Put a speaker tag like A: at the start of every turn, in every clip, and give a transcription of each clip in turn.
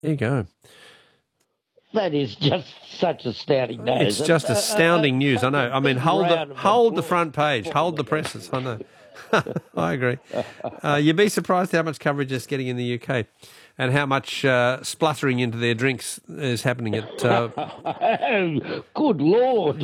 A: There you go.
B: That is just such astounding news.
A: It's just astounding news, I know. I mean, hold the front page, hold the presses, I know. I agree. You'd be surprised how much coverage it's getting in the UK and how much spluttering into their drinks is happening at...
B: Good Lord.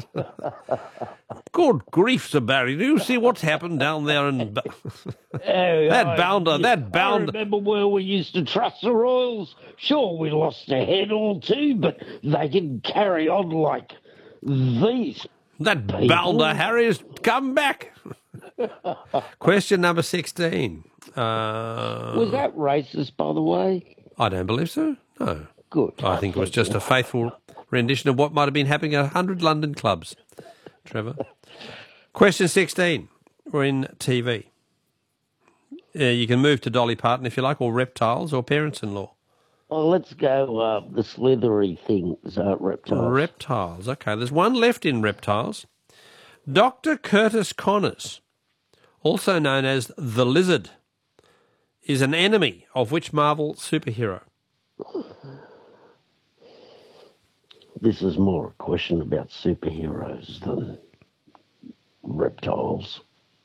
A: Good grief, Sir Barry. Do you see what's happened down there in... That bounder.
B: I remember where we used to trust the Royals. Sure, we lost a head or two, but they didn't carry on like these.
A: That
B: people.
A: bounder, Harry, has come back. Question number 16.
B: Was that racist, by the way?
A: I don't believe so. No.
B: Good.
A: I think it was just a faithful rendition of what might have been happening at 100 London clubs, Trevor. Question 16. We're in TV. You can move to Dolly Parton if you like, or Reptiles, or Parents-in-Law.
B: Well, let's go the slithery things, Reptiles.
A: Reptiles, okay. There's one left in Reptiles. Dr. Curtis Connors, also known as the Lizard, is an enemy of which Marvel superhero?
B: This is more a question about superheroes than reptiles.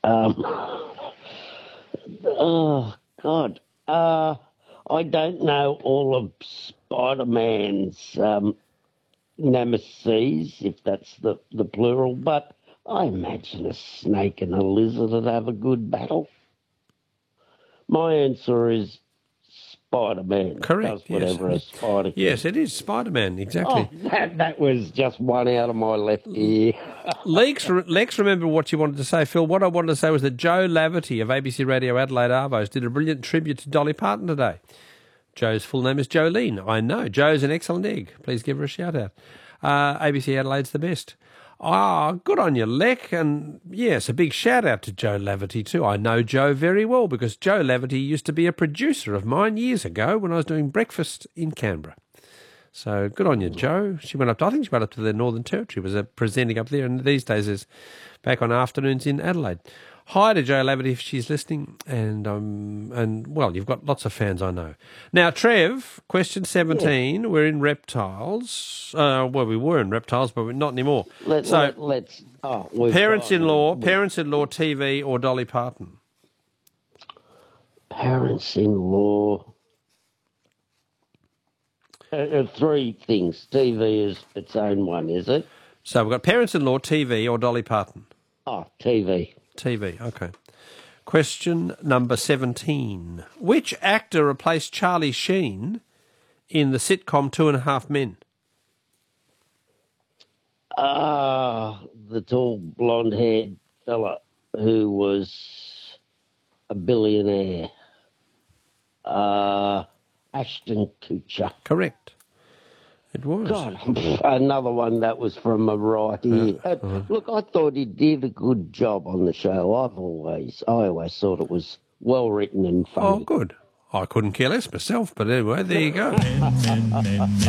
B: Oh, God. I don't know all of Spider-Man's nemesis, if that's the plural, but I imagine a snake and a lizard would have a good battle. My answer is Spider-Man.
A: Correct,
B: does whatever
A: yes.
B: a spider can.
A: Yes, it is Spider-Man, exactly.
B: Oh, that was just one out of my left ear.
A: Lex, remember what you wanted to say, Phil. What I wanted to say was that Joe Laverty of ABC Radio Adelaide Arvos did a brilliant tribute to Dolly Parton today. Joe's full name is Jolene. I know. Joe's an excellent egg. Please give her a shout-out. ABC Adelaide's the best. Good on you, Lec. And, yes, a big shout-out to Joe Laverty too. I know Joe very well because Joe Laverty used to be a producer of mine years ago when I was doing breakfast in Canberra. So good on you, Joe. I think she went up to the Northern Territory, was presenting up there, and these days is back on afternoons in Adelaide. Hi to Joe Laverty if she's listening, and well, you've got lots of fans, I know. Now, Trev, question 17. Yeah. We're in Reptiles. We were in Reptiles, but we're not anymore. Parents-in-law, TV, or Dolly Parton?
B: Parents-in-law. Three things. TV is its own one, is it?
A: So we've got Parents-in-law, TV, or Dolly Parton?
B: TV.
A: TV, okay. Question number 17. Which actor replaced Charlie Sheen in the sitcom 2.5 Men?
B: The tall, blonde-haired fella who was a billionaire. Ashton Kutcher.
A: Correct. It was.
B: God, another one that was from my right ear. Look, I thought he did a good job on the show. I always thought it was well written and funny.
A: Oh, good. I couldn't care less myself, but anyway, there you go.